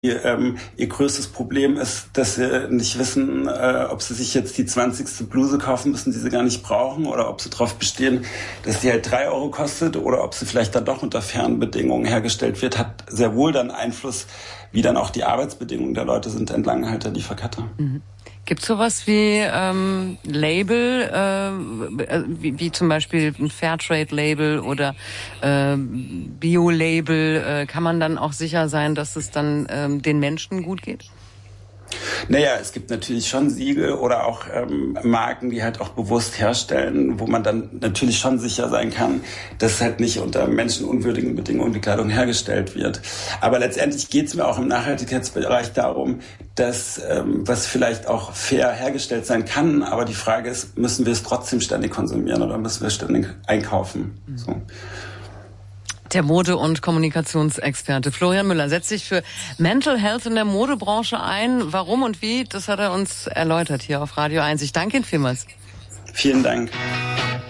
Ihr größtes Problem ist, dass sie nicht wissen, ob sie sich jetzt die 20. Bluse kaufen müssen, die sie gar nicht brauchen, oder ob sie darauf bestehen, dass die halt 3 Euro kostet, oder ob sie vielleicht dann doch unter fairen Bedingungen hergestellt wird, hat sehr wohl dann Einfluss, wie dann auch die Arbeitsbedingungen der Leute sind entlang halt der Lieferkette. Mhm. Gibt es sowas wie Label, wie zum Beispiel ein Fairtrade-Label oder Bio-Label? Kann man dann auch sicher sein, dass es dann den Menschen gut geht? Naja, es gibt natürlich schon Siegel oder auch Marken, die halt auch bewusst herstellen, wo man dann natürlich schon sicher sein kann, dass halt nicht unter menschenunwürdigen Bedingungen die Kleidung hergestellt wird. Aber letztendlich geht es mir auch im Nachhaltigkeitsbereich darum, dass was vielleicht auch fair hergestellt sein kann, aber die Frage ist, müssen wir es trotzdem ständig konsumieren oder müssen wir es ständig einkaufen? So. Der Mode- und Kommunikationsexperte Florian Müller setzt sich für Mental Health in der Modebranche ein. Warum und wie, das hat er uns erläutert hier auf Radio 1. Ich danke Ihnen vielmals. Vielen Dank.